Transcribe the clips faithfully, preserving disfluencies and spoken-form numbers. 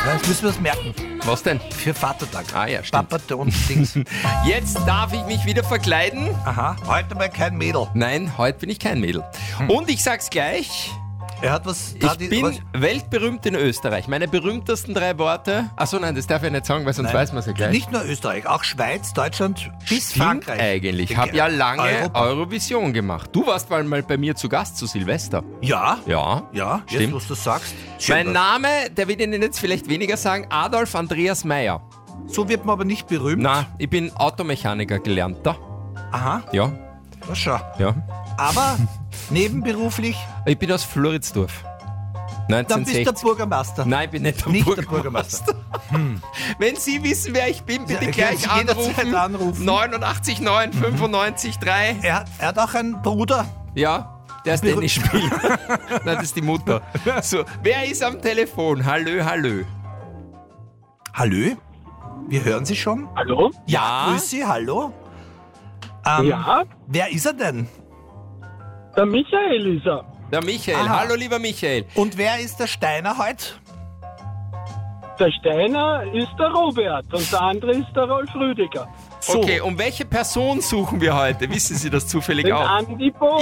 Jetzt müssen wir das merken. Was denn? Für Vatertag. Ah ja, stimmt. Papa und Dings. Jetzt darf ich mich wieder verkleiden. Aha, heute mal kein Mädel. Nein, heute bin ich kein Mädel. Und ich sag's gleich, Er hat was... ich bin was, weltberühmt in Österreich. Meine berühmtesten drei Worte... Achso, nein, das darf ich nicht sagen, weil sonst Nein, weiß man es ja gleich. Nicht nur Österreich, auch Schweiz, Deutschland bis Stimmt Frankreich. eigentlich. Ich habe ja lange Europa. Eurovision gemacht. Du warst mal mal bei mir zu Gast zu Silvester. Ja, Ja, ja, jetzt, stimmt. was du sagst. Mein Schön, Name, der wird Ihnen jetzt vielleicht weniger sagen, Adolf Andreas Meyer. so wird man aber nicht berühmt. Na, ich bin Automechaniker gelernter. Aha, Ja, na schau. ja. Aber nebenberuflich, Ich bin aus Floridsdorf. dann bist du der neunzehnhundertsechzig. Bürgermeister. Nein, ich bin nicht der Nicht der Bürgermeister. Wenn Sie wissen, wer ich bin, bitte Ja, gleich können Sie jederzeit anrufen. anrufen. neunundachtzig neun fünfundneunzig drei. Er, hat- er hat auch einen Bruder. Ja, der ist Berüh- Tennisspieler. Nein, das ist die Mutter. So, wer ist am Telefon? Hallö, hallö. Hallo? Wir hören Sie schon? Hallo? Ja? Grüß Sie, hallo? Ähm, Ja, Wer ist er denn? der Michael ist er. Der Michael. Aha. Hallo, lieber Michael. Und wer ist der Steiner heute? Der Steiner ist der Robert und der andere ist der Rolf Rüdiger. So. Okay, um welche Person suchen wir heute? Wissen Sie das zufällig Den auch? Andi Bohr.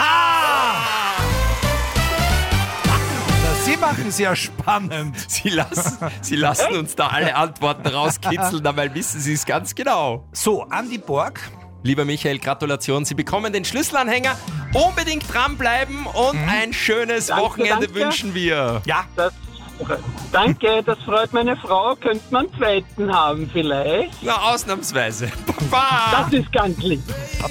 Na, Sie machen es ja spannend. Sie lassen, Sie lassen uns da alle Antworten rauskitzeln, dabei wissen Sie es ganz genau. So, Andi Borg. Lieber Michael, Gratulation. Sie bekommen den Schlüsselanhänger. Unbedingt dranbleiben und ein schönes Danke, Wochenende danke. wünschen wir. Ja, Das, danke, das freut meine Frau. Könnte man einen zweiten haben vielleicht? Na, ausnahmsweise. Baba! Das ist ganz lieb.